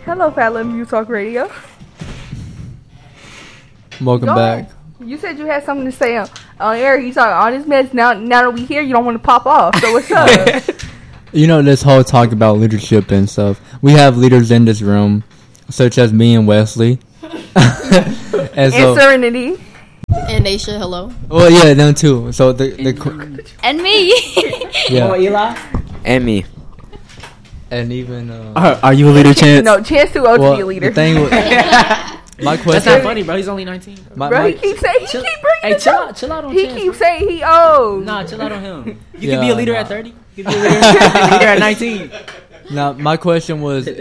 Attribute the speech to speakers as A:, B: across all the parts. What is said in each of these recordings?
A: Hello, Fat Lip You Talk Radio.
B: Welcome back.
A: You said you had something to say on air. You talking all this mess. Now that we here, you don't want to pop off. So what's up?
B: You know, this whole talk about leadership and stuff. We have leaders in this room, such as me and Wesley.
A: and Serenity.
C: And Aisha, hello.
B: Well, yeah, them too. So
C: and me.
B: Yeah.
D: Oh, Eli.
E: And me.
B: And even
D: are you a leader, Chance?
A: No, Chance too old to be a leader.
B: The thing was, my question.
D: That's not funny, bro. He's only 19.
A: Bro, he keeps saying he keep bringing
D: Hey, chill out on
A: He
D: Chance,
A: keeps saying he old.
D: Nah, chill out on him. You can be a leader at 30. You can be a leader at 19.
B: Now, my question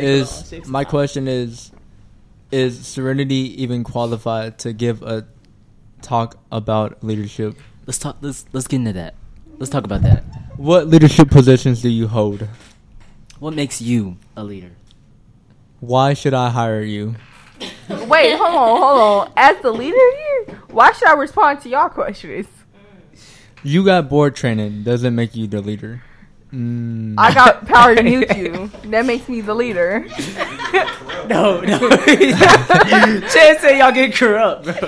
B: is Serenity even qualified to give a talk about leadership?
D: Let's get into that. Let's talk about that.
B: What leadership positions do you hold?
D: What makes you a leader?
B: Why should I hire you?
A: Wait, hold on. As the leader here, why should I respond to y'all questions?
B: You got board training. Doesn't make you the leader.
A: I got power to mute you. That makes me the leader.
D: No. Chance said y'all get corrupt, bro.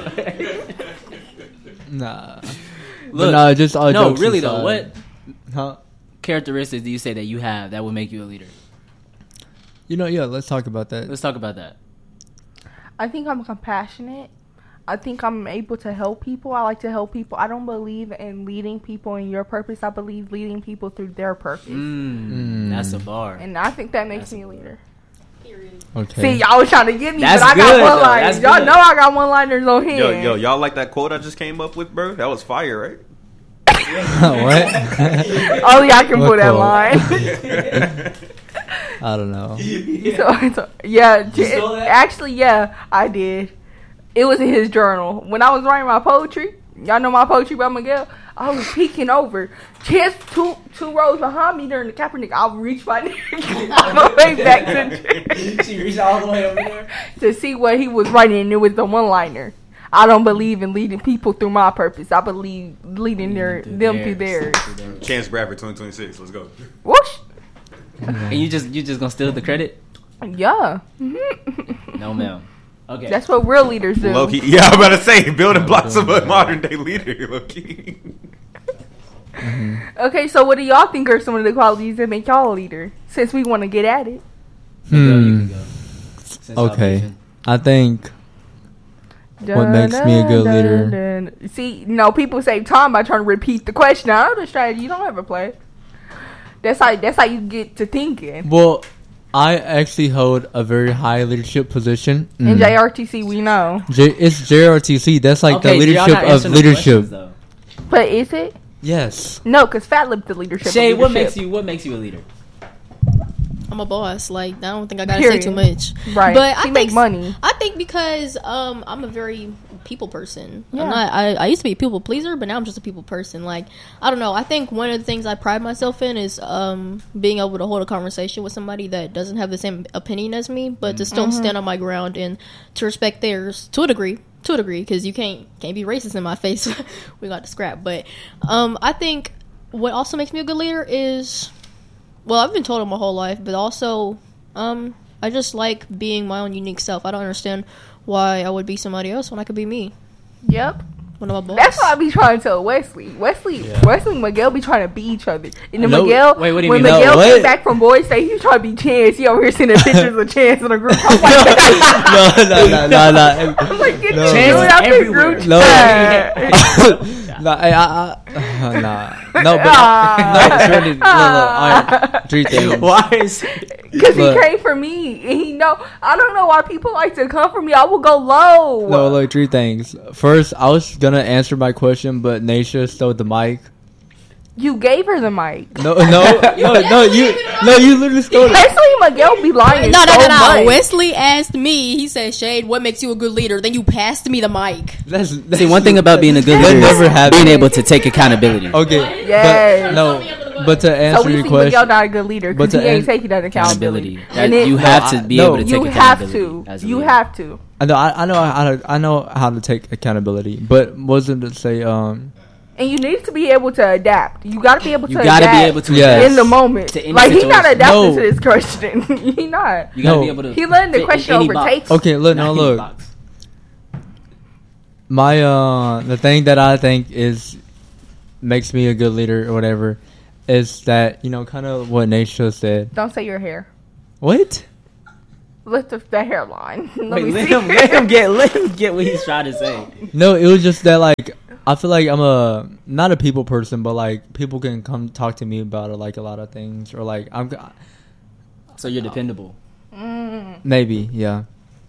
B: Nah.
D: Look,
B: no, just all
D: no,
B: jokes
D: really
B: aside.
D: though. What
B: Huh?
D: characteristics do you say that you have that would make you a leader?
B: You know, yeah. Let's talk about that.
D: Let's talk about that.
A: I think I'm compassionate. I think I'm able to help people. I like to help people. I don't believe in leading people in your purpose. I believe leading people through their purpose.
D: That's a bar.
A: And I think that makes me a leader.
B: Okay.
A: See, y'all was trying to get me,
D: That's
A: but I got
D: good,
A: one
D: though.
A: liners.
D: That's
A: Y'all
D: good.
A: know I got one liners on hand.
F: Yo, y'all like that quote I just came up with, bro? That was fire, right?
B: What?
A: Only I can
B: What
A: put that
B: quote?
A: line.
B: I don't know.
A: Actually, yeah, I did. It was in his journal. When I was writing my poetry, y'all know my poetry by Miguel, I was peeking over. Chance two rows behind me during the Kaepernick. I'll reach my neck all the way back to
D: She reached all the way over there
A: to see what he was writing, and it was the one-liner. I don't believe in leading people through my purpose. I believe leading them through theirs.
F: Chance Bradford 2026. Let's go.
A: Whoosh.
D: And you just gonna steal the credit?
A: Yeah.
D: No, ma'am. Okay.
A: That's what real leaders do.
F: Low key. Yeah, I'm about to say building blocks of a modern day leader. Low key.
A: Okay, so what do y'all think are some of the qualities that make y'all a leader? Since we want to get at it.
D: You can go.
B: Okay. I think what makes me a good leader.
A: See, people save time by trying to repeat the question. I know the strategy you don't ever play. That's how you get to thinking.
B: Well, I actually hold a very high leadership position.
A: In JRTC, we know.
B: It's JRTC. That's like the leadership of leadership.
A: But is it?
B: Yes.
A: No, because Fat Lip the leadership.
D: Shay,
A: of
D: what
A: leadership.
D: makes you a leader?
C: I'm a boss. Like, I don't think I gotta say too much.
A: Right.
C: But
A: I make money.
C: I think because I'm a very people person.
A: Yeah.
C: I used to be a people pleaser, but now I'm just a people person. Like, I don't know. I think one of the things I pride myself in is being able to hold a conversation with somebody that doesn't have the same opinion as me, but to still stand on my ground and to respect theirs to a degree, because you can't be racist in my face. We got to scrap. But I think what also makes me a good leader is, well, I've been told it my whole life, but also I just like being my own unique self. I don't understand why I would be somebody else when I could be me.
A: Yep.
C: When I'm a boss.
A: That's what I be trying to tell Wesley. Wesley and Miguel be trying to be each other. And then
B: No.
A: Miguel,
D: Wait, what do you
A: when
D: mean?
A: Miguel
B: No,
A: came
B: what?
A: back from Boys State, he was trying to be Chance. He over here sending pictures of Chance in a group. I'm like,
B: No.
A: I'm like, get
B: No.
A: this
D: Chance
A: dude out the
D: everywhere.
A: group
B: No.
A: chat.
B: No, it's really, look, alright, 3 things.
D: Why is
A: Because he
B: Look.
A: came for me. And he know. I don't know why people like to come for me. I will go low.
B: No, look, 3 things. First, I was gonna answer my question, but Naisha stole the mic.
A: You gave her the mic.
B: You literally stole it.
A: Wesley and Miguel be lying
C: No.
A: so much.
C: Wesley asked me, he said, Shade, what makes you a good leader? Then you passed me the mic.
B: That's
D: See, one thing about being a good
B: That
D: leader
B: never
D: is
B: happened.
D: being able to take accountability.
B: Okay.
A: Yes.
B: But to
A: So
B: answer
A: we
B: your
A: think Miguel
B: question,
A: not a good leader
B: But
A: because
B: to
A: he ain't
B: an-
A: taking that accountability.
D: That you have to be able to take
A: You have
D: accountability.
A: to.
D: as a
A: You
D: leader.
A: have to.
B: I know how to take accountability, but wasn't to say
A: And you need to be able to adapt. You got to be able to
D: You gotta
A: adapt
D: be able to
B: Yes.
A: in the moment.
D: To any
A: Like, he's not
D: situation.
A: adapting
B: No.
A: to this question. He not.
D: You gotta
B: No.
D: be able to.
A: He letting the
D: fit in
A: question
D: any
A: overtake
D: box.
A: him.
B: Okay, look,
D: Not
B: now
D: any
B: look.
D: box.
B: My the thing that I think is makes me a good leader or whatever is that, you know, kind of what Naisha said.
A: Don't say your hair.
B: What?
A: Lift up the hairline.
D: Wait,
A: me
D: let
A: see.
D: him get what he's trying to say.
B: No, it was just that, like, I feel like I'm not a people person, but like people can come talk to me about like a lot of things, or like
D: So you're dependable.
B: maybe, yeah,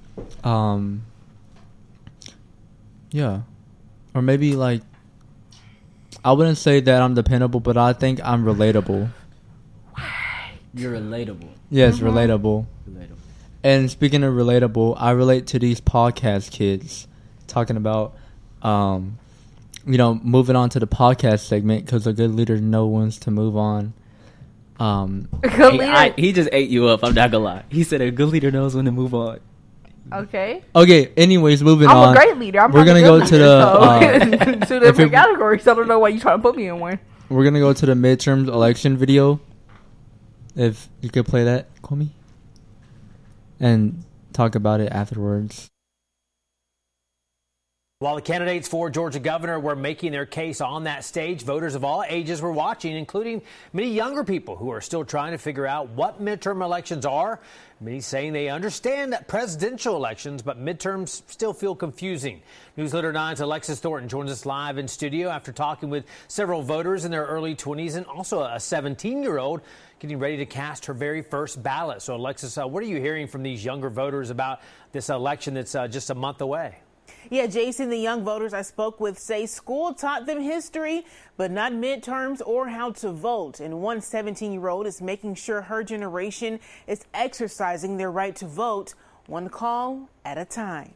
B: yeah, or maybe like I wouldn't say that I'm dependable, but I think I'm relatable.
D: You're relatable.
B: Yes, relatable.
D: Relatable.
B: And speaking of relatable, I relate to these podcast kids talking about, you know, moving on to the podcast segment because a good leader knows when to move on.
A: Good leader.
D: He just ate you up. I'm not gonna lie. He said a good leader knows when to move on.
A: Okay.
B: Okay, anyways, moving
A: I'm
B: on.
A: a great leader. I'm
B: We're
A: not a
B: gonna
A: good
B: go to
A: leader,
B: the,
A: so two different categories. I don't know why you trying to put me in one.
B: We're going to go to the midterm election video. If you could play that, Kwame. And talk about it afterwards.
E: While the candidates for Georgia governor were making their case on that stage, voters of all ages were watching, including many younger people who are still trying to figure out what midterm elections are. Many saying they understand presidential elections, but midterms still feel confusing. Newsletter 9's Alexis Thornton joins us live in studio after talking with several voters in their early 20s and also a 17-year-old getting ready to cast her very first ballot. So, Alexis, what are you hearing from these younger voters about this election that's just a month away?
G: Yeah, Jason, the young voters I spoke with say school taught them history, but not midterms or how to vote. And one 17-year-old is making sure her generation is exercising their right to vote, one call at a time.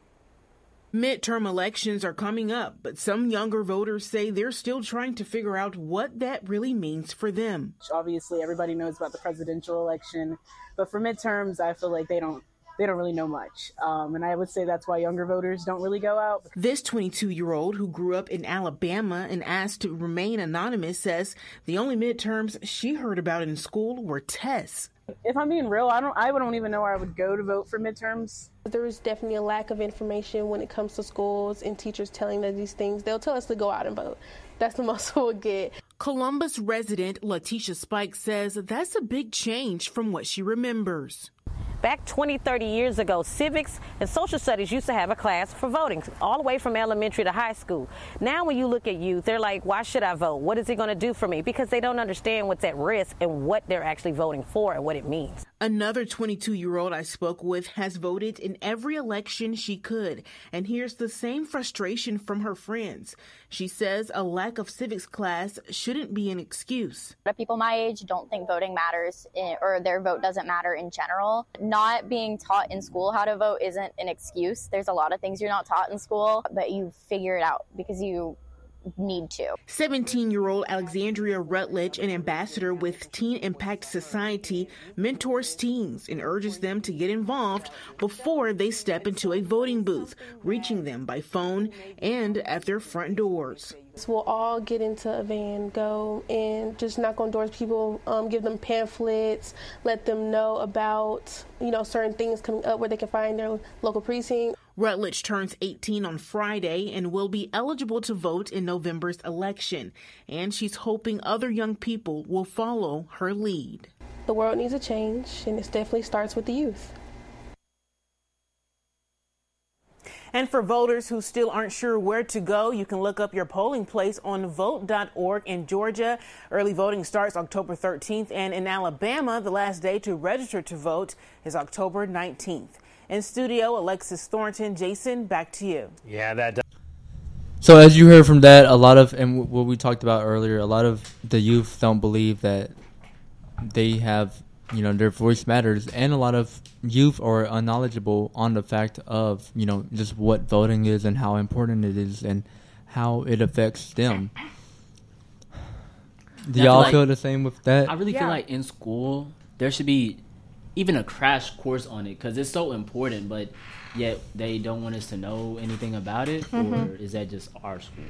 G: Midterm elections are coming up, but some younger voters say they're still trying to figure out what that really means for them.
H: Obviously, everybody knows about the presidential election, but for midterms, I feel like they don't really know much. And I would say that's why younger voters don't really go out.
G: This 22-year-old who grew up in Alabama and asked to remain anonymous says the only midterms she heard about in school were tests.
H: If I'm being real, I don't even know where I would go to vote for midterms.
I: There is definitely a lack of information when it comes to schools and teachers telling us these things. They'll tell us to go out and vote. That's the most we'll get.
G: Columbus resident Letitia Spike says that's a big change from what she remembers.
J: Back 20, 30 years ago, civics and social studies used to have a class for voting, all the way from elementary to high school. Now when you look at youth, they're like, why should I vote? What is it going to do for me? Because they don't understand what's at risk and what they're actually voting for and what it means.
G: Another 22-year-old I spoke with has voted in every election she could and hears the same frustration from her friends. She says a lack of civics class shouldn't be an excuse.
K: People my age don't think voting matters or their vote doesn't matter in general. Not being taught in school how to vote isn't an excuse. There's a lot of things you're not taught in school, but you figure it out because you need to.
G: 17-year-old Alexandria Rutledge, an ambassador with Teen Impact Society, mentors teens and urges them to get involved before they step into a voting booth, reaching them by phone and at their front doors.
I: We'll all get into a van, go and just knock on doors. People, give them pamphlets, let them know about, certain things coming up where they can find their local precinct.
G: Rutledge turns 18 on Friday and will be eligible to vote in November's election. And she's hoping other young people will follow her lead.
I: The world needs a change, and it definitely starts with the youth.
G: And for voters who still aren't sure where to go, you can look up your polling place on vote.org in Georgia. Early voting starts October 13th, and in Alabama, the last day to register to vote is October 19th. In studio, Alexis Thornton. Jason, back to you.
E: Yeah, that does.
B: So as you heard from that, a lot of, and what we talked about earlier, a lot of the youth don't believe that they have, their voice matters, and a lot of youth are unknowledgeable on the fact of, just what voting is and how important it is and how it affects them. Do y'all feel the same with that?
D: I really feel like in school there should be even a crash course on it because it's so important, but yet they don't want us to know anything about it. Or is that just our school?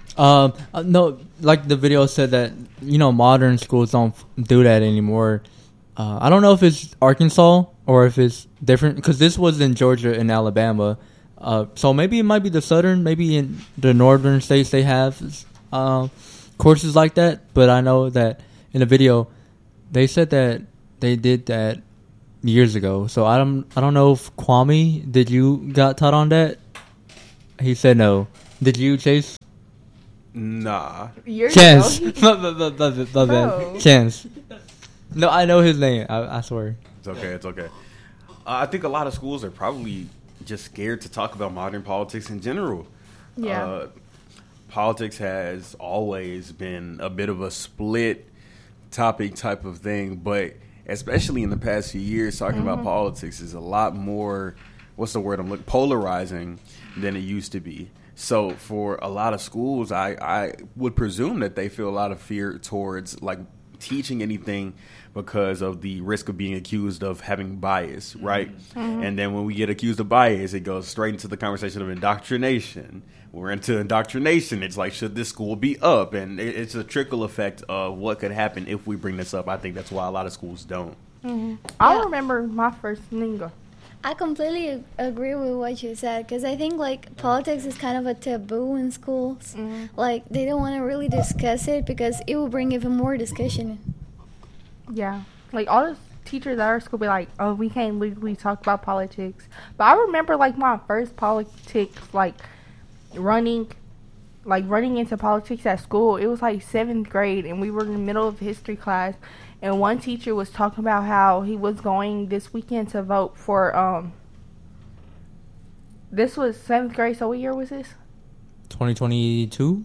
B: No, like the video said that, you know, modern schools don't do that anymore. I don't know if it's Arkansas or if it's different, because this was in Georgia and Alabama. So maybe it might be the southern, maybe in the northern states they have courses like that. But I know that in the video they said that they did that years ago. So I don't know if Kwame, did you got taught on that? He said no. Did you, Chase?
F: Nah.
B: Chance. Chance. No, I know his name. I swear.
F: It's okay. I think a lot of schools are probably just scared to talk about modern politics in general.
A: Yeah.
F: Politics has always been a bit of a split topic type of thing, but especially in the past few years, talking about politics is a lot more, what's the word I'm looking, polarizing than it used to be. So for a lot of schools, I would presume that they feel a lot of fear towards like teaching anything because of the risk of being accused of having bias, right? And then when we get accused of bias, it goes straight into the conversation of indoctrination. We're into indoctrination. It's like, should this school be up? And it's a trickle effect of what could happen if we bring this up. I think that's why a lot of schools don't.
A: I remember my first ninga.
L: I completely agree with what you said, because I think like politics is kind of a taboo in schools. Like they don't want to really discuss it because it will bring even more discussion.
A: Yeah, like all the teachers at our school be like, "Oh, we can't legally talk about politics." But I remember like my first politics, like running into politics at school. It was like 7th grade, and we were in the middle of history class. And one teacher was talking about how he was going this weekend to vote for, this was 7th grade, so what year was this?
B: 2022?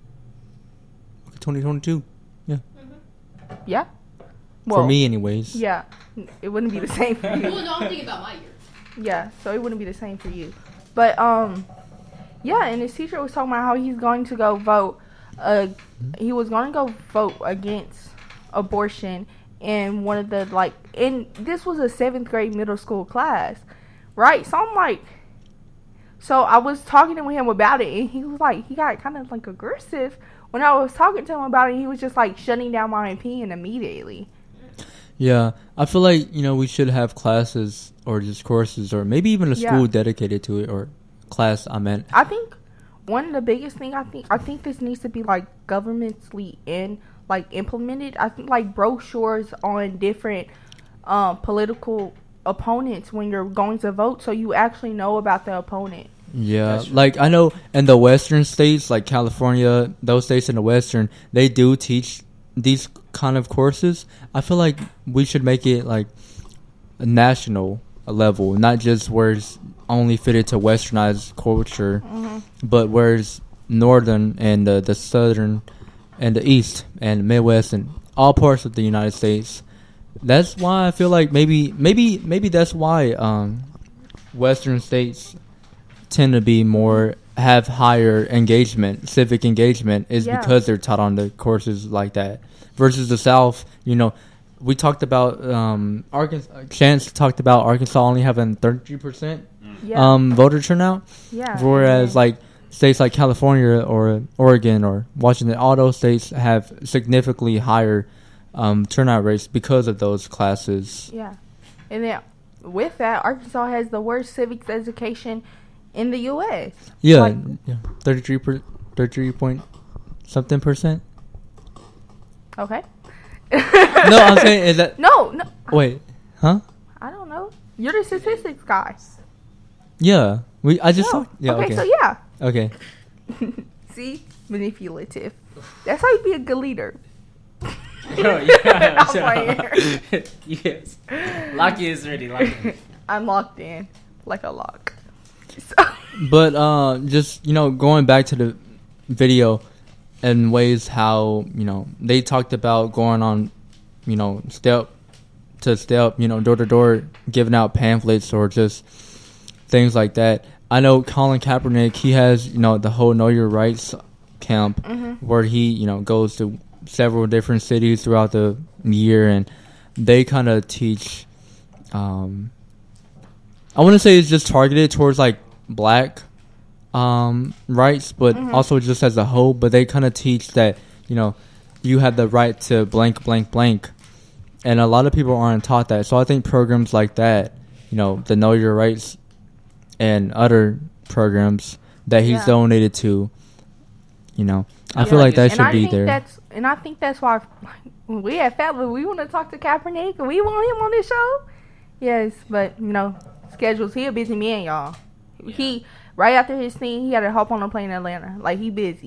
B: 2022, yeah.
A: Yeah?
B: For me, anyways.
A: Yeah, it wouldn't be the same for you.
C: Well, no, I'm thinking about my year.
A: Yeah, so it wouldn't be the same for you. But, yeah, and his teacher was talking about how he's going to go vote, he was going to go vote against abortion in one of the and this was a 7th grade middle school class, right? So I'm like, so I was talking to him about it, and he was like, he got kind of like aggressive when I was talking to him about it. He was just like shutting down my opinion immediately.
B: Yeah, I feel like, you know, we should have classes or just courses or maybe even a school dedicated to it, or class, I meant.
A: I think one of the biggest thing, I think this needs to be like governmentally implemented. I think like brochures on different political opponents when you're going to vote, so you actually know about the opponent.
B: Yeah, like I know in the western states, like California, those states in the western, they do teach these kind of courses. I feel like we should make it like a national level, not just where it's only fitted to westernized culture, but where it's northern and the southern and the East and Midwest and all parts of the United States. That's why I feel like maybe that's why Western states tend to be have higher engagement, civic engagement, is because they're taught on the courses like that. Versus the South, you know, we talked about Arkansas. Chance talked about Arkansas only having 33% voter turnout. Yeah. Whereas like states like California or Oregon or Washington, all those states have significantly higher turnout rates because of those classes.
A: Yeah. And then with that, Arkansas has the worst civics education in the U.S.
B: Yeah. Like, 33 point something percent.
A: Okay.
B: No, I'm saying is that...
A: No.
B: Wait. Huh?
A: I don't know. You're the statistics guy.
B: Yeah. I just talked... Yeah,
A: okay, so yeah.
B: Okay.
A: See? Manipulative. That's how you be a good leader.
D: Oh, yeah. Yes. Lock is ready.
A: I'm locked in. Like a lock. So.
B: But just, you know, going back to the video and ways how, you know, they talked about going on, you know, step to step, you know, door to door, giving out pamphlets or just things like that. I know Colin Kaepernick, he has, you know, the whole Know Your Rights camp where he, you know, goes to several different cities throughout the year, and they kind of teach, I want to say it's just targeted towards, like, black rights, but also just as a whole. But they kind of teach that, you know, you have the right to blank, blank, blank. And a lot of people aren't taught that. So I think programs like that, you know, the Know Your Rights and other programs that he's donated to, you know, I feel like that should be there.
A: And I think that's why we at Fatler, we want to talk to Kaepernick and we want him on this show. Yes, but, you know, schedules. He a busy man, y'all. He, right after his thing, he had to hop on a plane in Atlanta. Like, he busy.